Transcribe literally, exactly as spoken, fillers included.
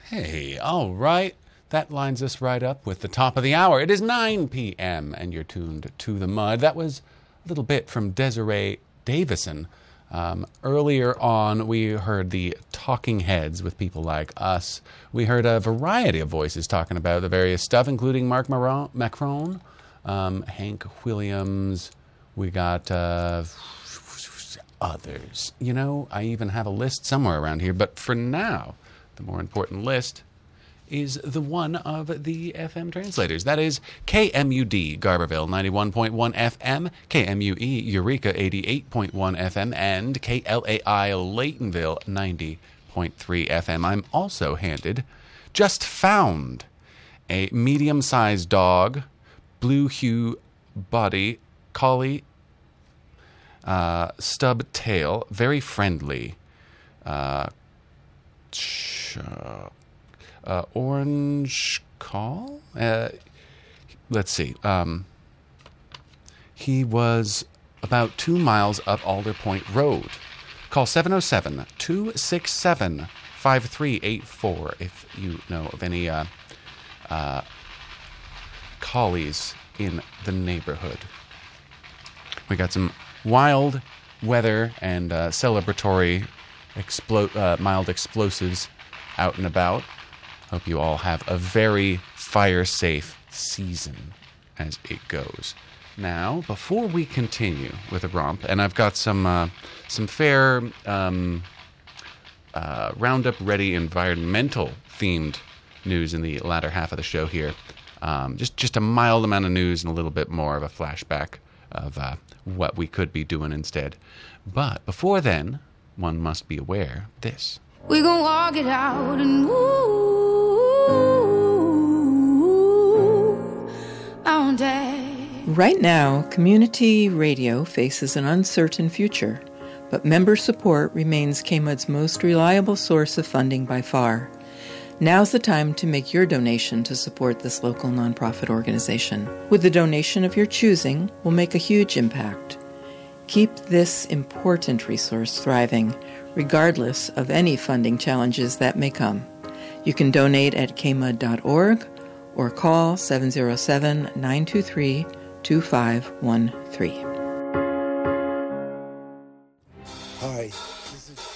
Hey, all right. That lines us right up with the top of the hour. It is nine p.m. and you're tuned to The Mud. That was a little bit from Desiree Davison. Um, earlier on, we heard the Talking Heads with People Like Us. We heard a variety of voices talking about the various stuff, including Mark Maron, Macron, um, Hank Williams. We got uh, others. You know, I even have a list somewhere around here. But for now, the more important list is the one of the F M translators. That is K M U D, Garberville, ninety-one point one F M, K M U E, Eureka, eighty-eight point one F M, and K L A I, Laytonville, ninety point three F M. I'm also handed Just Found, a medium-sized dog, blue hue body, collie, uh, stub tail, very friendly, uh, ch- uh Uh, orange call? Uh, let's see. Um, he was about two miles up Alder Point Road. Call seven oh seven, two six seven, five three eight four if you know of any uh, uh, collies in the neighborhood. We got some wild weather and uh, celebratory explo- uh, mild explosives out and about. Hope you all have a very fire-safe season as it goes. Now, before we continue with the romp, and I've got some uh, some fair um, uh, Roundup-ready environmental-themed news in the latter half of the show here. Um, just, just a mild amount of news and a little bit more of a flashback of uh, what we could be doing instead. But before then, one must be aware of this. We gon' walk it out and move. Right now, community radio faces an uncertain future, but member support remains K M U D's most reliable source of funding by far. Now's the time to make your donation to support this local nonprofit organization. With a donation of your choosing, we'll make a huge impact. Keep this important resource thriving, regardless of any funding challenges that may come. You can donate at k m u d dot org or call seven oh seven, nine two three, two five one three.